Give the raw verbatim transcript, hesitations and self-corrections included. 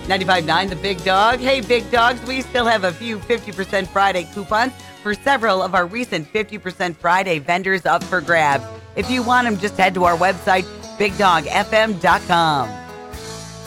ninety-five point nine The Big Dog. Hey, Big Dogs, we still have a few fifty percent Friday coupons for several of our recent fifty percent Friday vendors up for grabs. If you want them, just head to our website, big dog f m dot com.